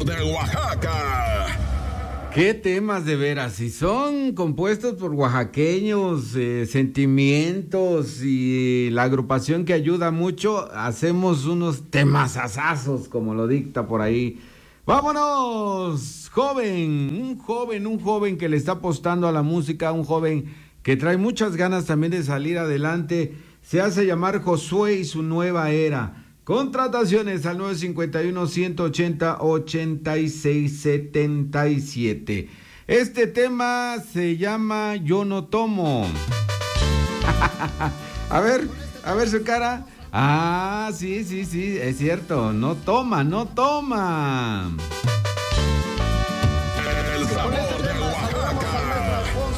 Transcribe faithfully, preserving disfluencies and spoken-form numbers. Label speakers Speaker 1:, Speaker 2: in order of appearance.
Speaker 1: de Oaxaca.
Speaker 2: ¿Qué temas de veras? Si son compuestos por oaxaqueños, eh, sentimientos y la agrupación que ayuda mucho, hacemos unos temasazazos, como lo dicta por ahí. ¡Vámonos! Joven, un joven, un joven que le está apostando a la música, un joven que trae muchas ganas también de salir adelante. Se hace llamar Josué y su nueva era. Contrataciones al nueve cinco uno, ciento ochenta, ochenta y seis setenta y siete. Este tema se llama Yo no tomo. A ver, a ver su cara. Ah, sí, sí, sí, es cierto. No toma, no toma.